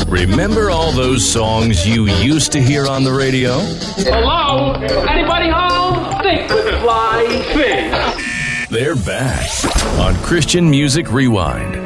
Remember all those songs you used to hear on the radio? Hello? Anybody home? Think with fly fish. They're back on Christian Music Rewind.